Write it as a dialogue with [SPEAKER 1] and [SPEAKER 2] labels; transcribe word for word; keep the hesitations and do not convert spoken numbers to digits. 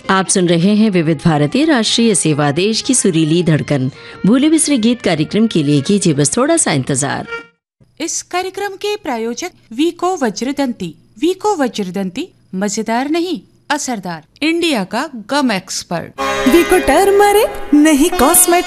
[SPEAKER 1] आप सुन रहे हैं विविध भारती राष्ट्रीय सेवा देश की सुरीली धड़कन। भूले बिसरे गीत कार्यक्रम के लिए कीजिए बस थोड़ा सा इंतजार।
[SPEAKER 2] इस कार्यक्रम के प्रायोजक वीको वज्रदंती। वीको वज्रदंती मजेदार नहीं असरदार, इंडिया का गम एक्सपर्ट।
[SPEAKER 3] वीको टर्मरिक नहीं कॉस्मेटिक,